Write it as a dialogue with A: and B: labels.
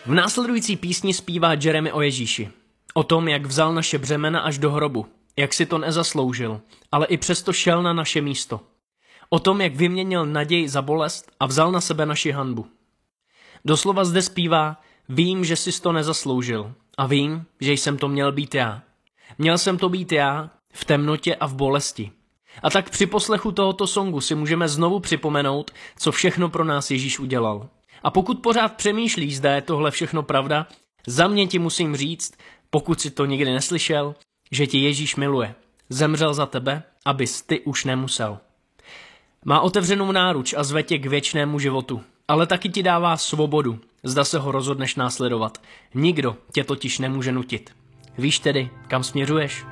A: V následující písni zpívá Jeremy o Ježíši. O tom, jak vzal naše břemena až do hrobu, jak si to nezasloužil, ale i přesto šel na naše místo. O tom, jak vyměnil naději za bolest a vzal na sebe naši hanbu. Doslova zde zpívá: vím, že jsi to nezasloužil a vím, že jsem to měl být já. Měl jsem to být já v temnotě a v bolesti. A tak při poslechu tohoto songu si můžeme znovu připomenout, co všechno pro nás Ježíš udělal. A pokud pořád přemýšlíš, zda je tohle všechno pravda, za mě ti musím říct, pokud si to nikdy neslyšel, že ti Ježíš miluje. Zemřel za tebe, abys ty už nemusel. Má otevřenou náruč a zve tě k věčnému životu, ale taky ti dává svobodu, zda se ho rozhodneš následovat. Nikdo tě totiž nemůže nutit. Víš tedy, kam směřuješ?